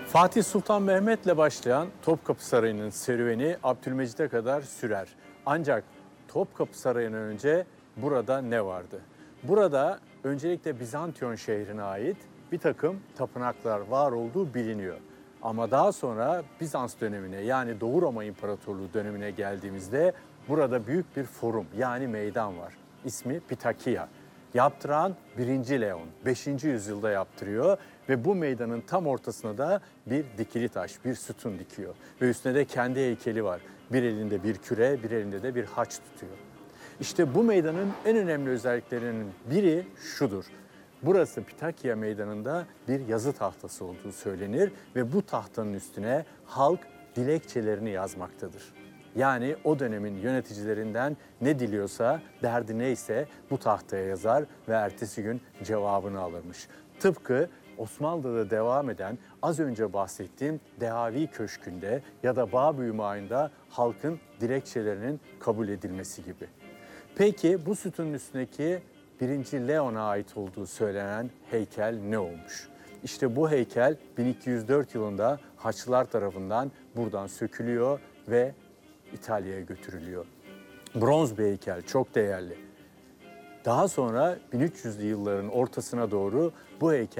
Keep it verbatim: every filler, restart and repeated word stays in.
Fatih Sultan Mehmet'le başlayan Topkapı Sarayı'nın serüveni Abdülmecit'e kadar sürer. Ancak Topkapı Sarayı'ndan önce burada ne vardı? Burada öncelikle Bizantiyon şehrine ait bir takım tapınaklar var olduğu biliniyor. Ama daha sonra Bizans dönemine, yani Doğu Roma İmparatorluğu dönemine geldiğimizde burada büyük bir forum, yani meydan var. İsmi Pitakia. Yaptıran birinci Leon, beşinci yüzyılda yaptırıyor ve bu meydanın tam ortasına da bir dikili taş, bir sütun dikiyor. Ve üstünde de kendi heykeli var. Bir elinde bir küre, bir elinde de bir haç tutuyor. İşte bu meydanın en önemli özelliklerinin biri şudur. Burası Pitakia Meydanı'nda bir yazı tahtası olduğu söylenir ve bu tahtanın üstüne halk dilekçelerini yazmaktadır. Yani o dönemin yöneticilerinden ne diliyorsa, derdi neyse bu tahtaya yazar ve ertesi gün cevabını alırmış. Tıpkı Osmanlı'da devam eden az önce bahsettiğim Dehavi Köşkü'nde ya da Bağbüyümağı'nda halkın dilekçelerinin kabul edilmesi gibi. Peki bu sütunun üstündeki birinci Leon'a ait olduğu söylenen heykel ne olmuş? İşte bu heykel bin iki yüz dört yılında Haçlılar tarafından buradan sökülüyor ve İtalya'ya götürülüyor. Bronz bir heykel, çok değerli. Daha sonra bin üç yüzlü yılların ortasına doğru bu heykel